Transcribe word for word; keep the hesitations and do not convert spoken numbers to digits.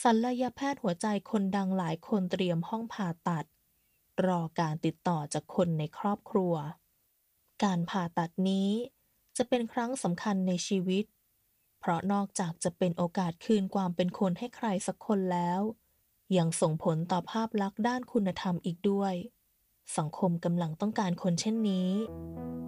ศัลยแพทย์หัวใจคนดังหลายคนเตรียมห้องผ่าตัดรอการติดต่อจากคนในครอบครัวการผ่าตัดนี้จะเป็นครั้งสำคัญในชีวิตเพราะนอกจากจะเป็นโอกาสคืนความเป็นคนให้ใครสักคนแล้วยังส่งผลต่อภาพลักษณ์ด้านคุณธรรมอีกด้วยสังคมกำลังต้องการคนเช่นนี้